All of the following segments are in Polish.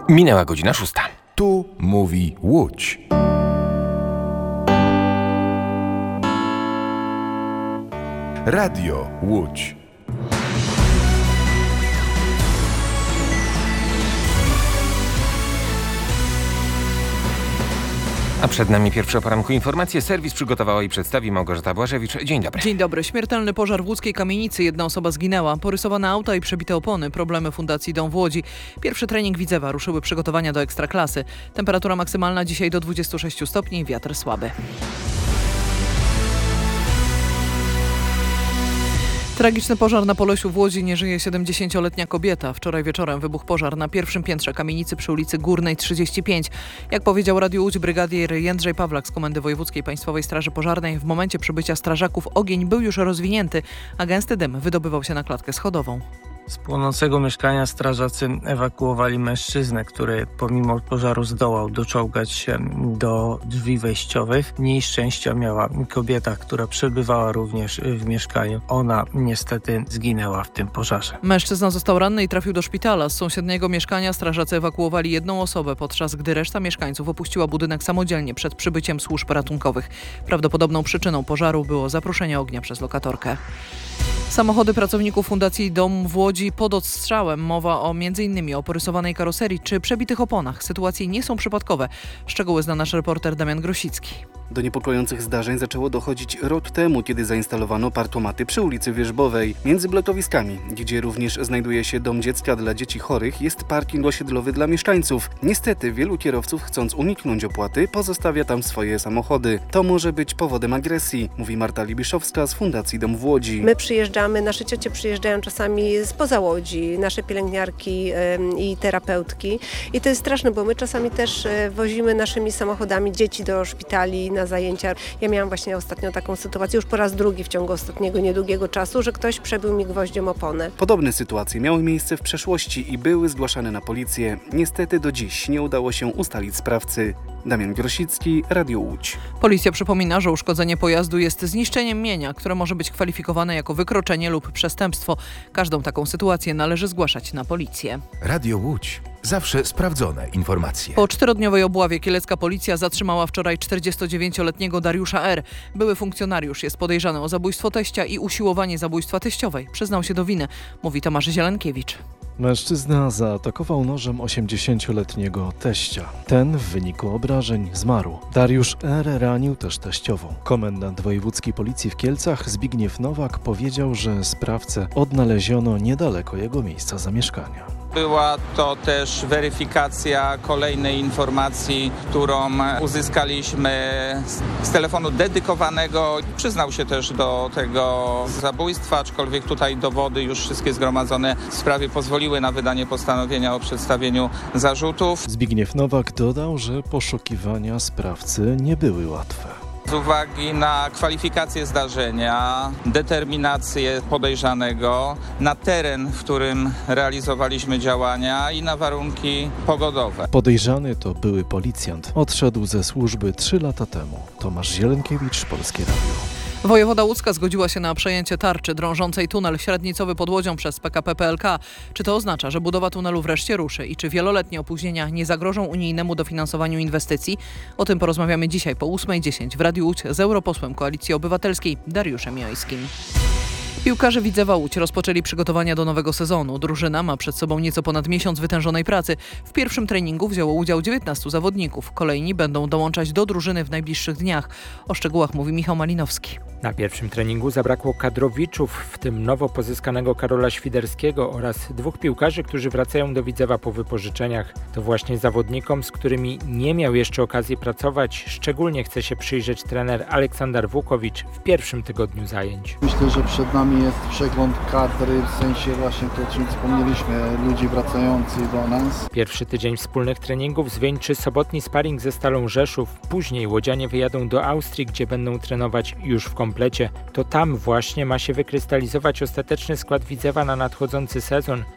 Minęła godzina 6. Tu mówi Łódź. Radio Łódź. A przed nami pierwsze o poranku informacje. Serwis przygotowała i przedstawi Małgorzata Błażewicz. Dzień dobry. Dzień dobry. Śmiertelny pożar w łódzkiej kamienicy. Jedna osoba zginęła. Porysowane auta i przebite opony. Problemy Fundacji Dom w Łodzi. Pierwszy trening Widzewa. Ruszyły przygotowania do ekstraklasy. Temperatura maksymalna dzisiaj do 26 stopni. Wiatr słaby. Tragiczny pożar na Polesiu w Łodzi. Nie żyje 70-letnia kobieta. Wczoraj wieczorem wybuchł pożar na pierwszym piętrze kamienicy przy ulicy Górnej 35. Jak powiedział Radiu Łódź brygadier Jędrzej Pawlak z Komendy Wojewódzkiej Państwowej Straży Pożarnej, w momencie przybycia strażaków ogień był już rozwinięty, a gęsty dym wydobywał się na klatkę schodową. Z płonącego mieszkania strażacy ewakuowali mężczyznę, który pomimo pożaru zdołał doczołgać się do drzwi wejściowych. Mniej szczęścia miała kobieta, która przebywała również w mieszkaniu. Ona niestety zginęła w tym pożarze. Mężczyzna został ranny i trafił do szpitala. Z sąsiedniego mieszkania strażacy ewakuowali jedną osobę, podczas gdy reszta mieszkańców opuściła budynek samodzielnie przed przybyciem służb ratunkowych. Prawdopodobną przyczyną pożaru było zaproszenie ognia przez lokatorkę. Samochody pracowników Fundacji Dom w Łodzi pod odstrzałem. Mowa o m.in. o porysowanej karoserii czy przebitych oponach. Sytuacje nie są przypadkowe. Szczegóły zna nasz reporter Damian Grosicki. Do niepokojących zdarzeń zaczęło dochodzić rok temu, kiedy zainstalowano parkomaty przy ulicy Wierzbowej. Między blokowiskami, gdzie również znajduje się dom dziecka dla dzieci chorych, jest parking osiedlowy dla mieszkańców. Niestety wielu kierowców, chcąc uniknąć opłaty, pozostawia tam swoje samochody. To może być powodem agresji, mówi Marta Libiszowska z Fundacji Dom w Łodzi. My przyjeżdżamy, nasze ciocie przyjeżdżają czasami spoza Łodzi, nasze pielęgniarki i terapeutki. I to jest straszne, bo my czasami też wozimy naszymi samochodami dzieci do szpitali, na zajęcia. Ja miałam właśnie ostatnio taką sytuację, już po raz drugi w ciągu ostatniego niedługiego czasu, że ktoś przebił mi gwoździem oponę. Podobne sytuacje miały miejsce w przeszłości i były zgłaszane na policję. Niestety do dziś nie udało się ustalić sprawcy. Damian Grosicki, Radio Łódź. Policja przypomina, że uszkodzenie pojazdu jest zniszczeniem mienia, które może być kwalifikowane jako wykroczenie lub przestępstwo. Każdą taką sytuację należy zgłaszać na policję. Radio Łódź. Zawsze sprawdzone informacje. Po 4-dniowej obławie kielecka policja zatrzymała wczoraj 49-letniego Dariusza R. Były funkcjonariusz jest podejrzany o zabójstwo teścia i usiłowanie zabójstwa teściowej. Przyznał się do winy, mówi Tomasz Zielenkiewicz. Mężczyzna zaatakował nożem 80-letniego teścia. Ten w wyniku obrażeń zmarł. Dariusz R. ranił też teściową. Komendant wojewódzki policji w Kielcach Zbigniew Nowak powiedział, że sprawcę odnaleziono niedaleko jego miejsca zamieszkania. Była to też weryfikacja kolejnej informacji, którą uzyskaliśmy z telefonu dedykowanego. Przyznał się też do tego zabójstwa, aczkolwiek tutaj dowody już wszystkie zgromadzone w sprawie pozwoliły na wydanie postanowienia o przedstawieniu zarzutów. Zbigniew Nowak dodał, że poszukiwania sprawcy nie były łatwe. Z uwagi na kwalifikację zdarzenia, determinację podejrzanego, na teren, w którym realizowaliśmy działania i na warunki pogodowe. Podejrzany to były policjant. Odszedł ze służby 3 lata temu. Tomasz Zielenkiewicz, Polskie Radio. Wojewoda łódzka zgodziła się na przejęcie tarczy drążącej tunel średnicowy pod Łodzią przez PKP PLK. Czy to oznacza, że budowa tunelu wreszcie ruszy i czy wieloletnie opóźnienia nie zagrożą unijnemu dofinansowaniu inwestycji? O tym porozmawiamy dzisiaj po 8:10 w Radiu Łódź z europosłem Koalicji Obywatelskiej Dariuszem Jońskim. Piłkarze Widzewa Łódź rozpoczęli przygotowania do nowego sezonu. Drużyna ma przed sobą nieco ponad miesiąc wytężonej pracy. W pierwszym treningu wzięło udział 19 zawodników. Kolejni będą dołączać do drużyny w najbliższych dniach. O szczegółach mówi Michał Malinowski. Na pierwszym treningu zabrakło kadrowiczów, w tym nowo pozyskanego Karola Świderskiego oraz 2 piłkarzy, którzy wracają do Widzewa po wypożyczeniach. To właśnie zawodnikom, z którymi nie miał jeszcze okazji pracować, szczególnie chce się przyjrzeć trener Aleksander Wukowicz w pierwszym tygodniu zajęć. Myślę, że przed nami jest przegląd kadry, w sensie właśnie to, o czym wspomnieliśmy, ludzi wracających do nas. Pierwszy tydzień wspólnych treningów zwieńczy sobotni sparring ze Stalą Rzeszów. Później łodzianie wyjadą do Austrii, gdzie będą trenować już w komplecie. To tam właśnie ma się wykrystalizować ostateczny skład Widzewa na nadchodzący sezon, w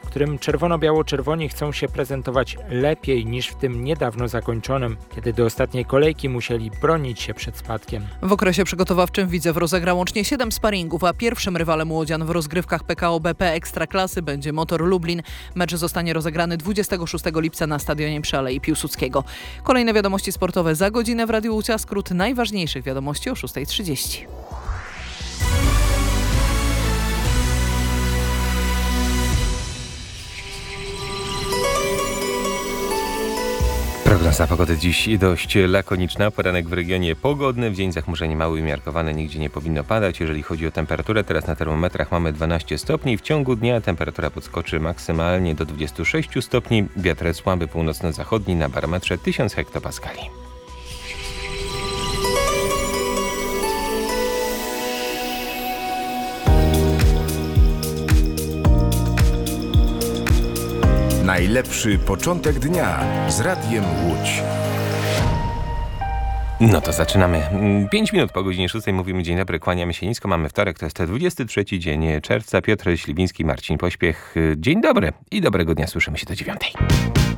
którym czerwono-biało-czerwoni chcą się prezentować lepiej niż w tym niedawno zakończonym, kiedy do ostatniej kolejki musieli bronić się przed spadkiem. W okresie przygotowawczym Widzew rozegra łącznie 7 sparingów, a pierwszym rywalem łodzian w rozgrywkach PKO BP Ekstraklasy będzie Motor Lublin. Mecz zostanie rozegrany 26 lipca na stadionie przy Alei Piłsudskiego. Kolejne wiadomości sportowe za godzinę w Radiu Łódź, a skrót najważniejszych wiadomości o 6:30. Prognoza pogody dziś dość lakoniczna. Poranek w regionie pogodny, w dzień zachmurzenie małe i umiarkowane, nigdzie nie powinno padać. Jeżeli chodzi o temperaturę, teraz na termometrach mamy 12 stopni. W ciągu dnia temperatura podskoczy maksymalnie do 26 stopni. Wiatr słaby północno-zachodni na barometrze 1000 hektopaskali. Najlepszy początek dnia z Radiem Łódź. No to zaczynamy. 5 minut po godzinie 6 mówimy dzień dobry, kłaniamy się nisko. Mamy wtorek, to jest 23 dzień czerwca. Piotr Śliwiński, Marcin Pośpiech. Dzień dobry i dobrego dnia. Słyszymy się do 9.